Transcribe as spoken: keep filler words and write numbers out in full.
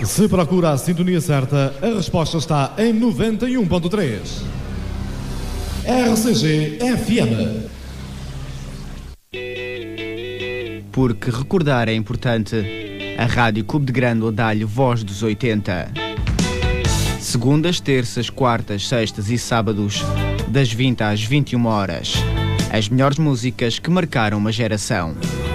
Se procura a sintonia certa, a resposta está em noventa e um ponto três. R C G F M. Porque recordar é importante, a Rádio Clube de Grândola dá-lhe voz dos oitenta. Segundas, terças, quartas, sextas e sábados, das vinte às vinte e uma horas. As melhores músicas que marcaram uma geração.